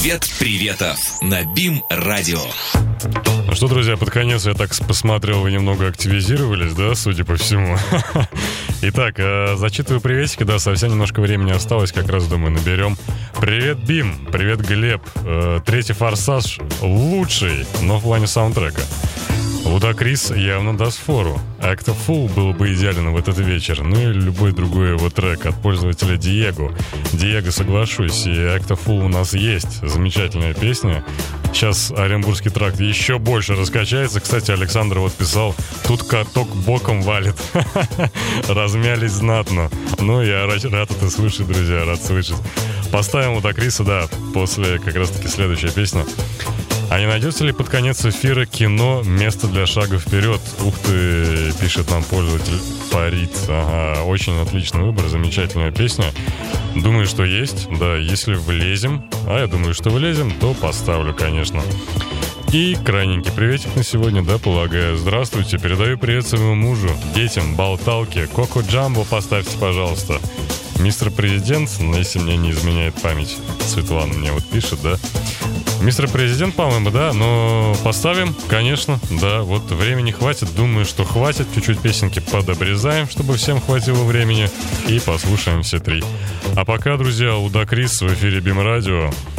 Привет приветов на БИМ-радио. Ну что, друзья, под конец я так посмотрел, вы немного активизировались, да, судя по всему. Итак, зачитываю приветики, да, совсем немножко времени осталось, как раз, думаю, наберем. Привет, Бим, привет, Глеб. Третий «Форсаж» лучший, но в плане саундтрека. Лудакрис явно даст фору. Act of Fool был бы идеален в этот вечер, ну и любой другой его трек от пользователя Диего. Диего, соглашусь, и Act of Fool у нас есть. Замечательная песня. Сейчас Оренбургский тракт еще больше раскачается. Кстати, Александр вот писал, тут каток боком валит. Размялись знатно. Ну, я рад это слышать, друзья, рад слышать. Поставим Лудакриса, да, после как раз-таки следующая песня. А не найдется ли под конец эфира кино «Место для шага вперед»? Ух ты, пишет нам пользователь Фарид. Ага, очень отличный выбор, замечательная песня. Думаю, что есть, да, если влезем. А я думаю, что влезем, то поставлю, конечно. И крайненький приветик на сегодня, да, полагаю. Здравствуйте, передаю привет своему мужу, детям, болталке. Коко Джамбо поставьте, пожалуйста. Мистер Президент, если мне не изменяет память. Светлана мне вот пишет, да. Мистер Президент, по-моему, да, но поставим, конечно, да, вот времени хватит, думаю, что хватит, чуть-чуть песенки подобрезаем, чтобы всем хватило времени, и послушаем все три. А пока, друзья, Лудакрис в эфире БИМ-радио.